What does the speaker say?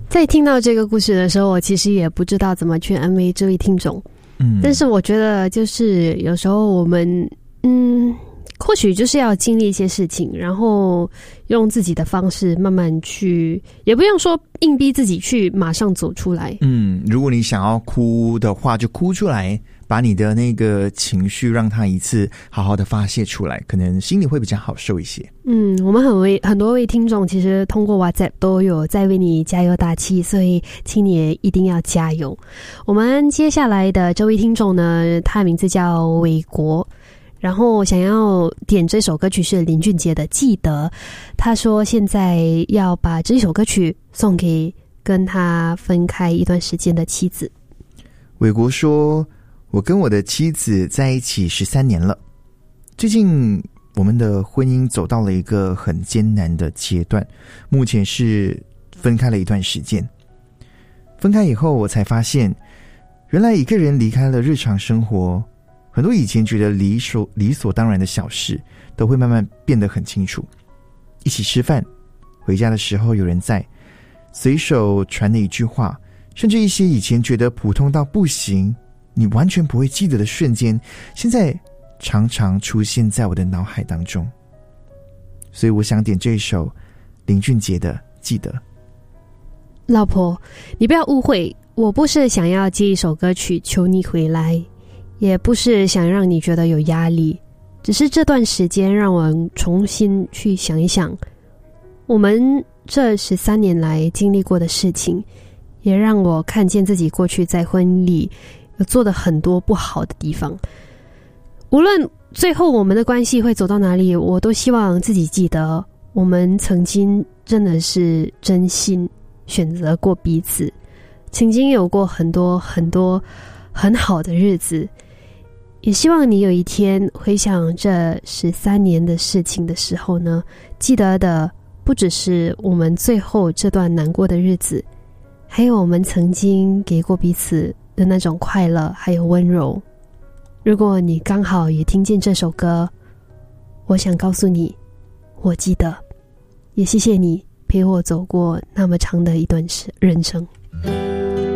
在听到这个故事的时候，我其实也不知道怎么去安慰这位听众。但是我觉得就是有时候我们或许就是要经历一些事情，然后用自己的方式慢慢去，也不用说硬逼自己去马上走出来。 如果你想要哭的话，就哭出来，把你的那个情绪让它一次好好的发泄出来，可能心里会比较好受一些。 我们很多位听众其实通过 WhatsApp 都有在为你加油打气，所以请你也一定要加油。我们接下来的这位听众呢，他的名字叫伟国，然后想要点这首歌曲是林俊杰的《记得》。他说现在要把这首歌曲送给跟他分开一段时间的妻子。 伟国说，我跟我的妻子在一起13年了，最近我们的婚姻走到了一个很艰难的阶段，目前是分开了一段时间。分开以后，我才发现原来一个人离开了日常生活，很多以前觉得理所当然的小事都会慢慢变得很清楚。一起吃饭，回家的时候有人在，随手传的一句话，甚至一些以前觉得普通到不行，你完全不会记得的瞬间，现在常常出现在我的脑海当中。所以我想点这首林俊杰的《记得》。 老婆，你不要误会，我不是想要接一首歌曲求你回来，也不是想让你觉得有压力，只是这段时间让我重新去想一想我们这13年来经历过的事情，也让我看见自己过去在婚姻里有做的很多不好的地方。无论最后我们的关系会走到哪里，我都希望自己记得我们曾经真的是真心选择过彼此，曾经有过很多很多很好的日子。也希望你有一天回想这13年的事情的时候呢，记得的不只是我们最后这段难过的日子，还有我们曾经给过彼此的那种快乐还有温柔。如果你刚好也听见这首歌，我想告诉你，我记得，也谢谢你陪我走过那么长的一段人生。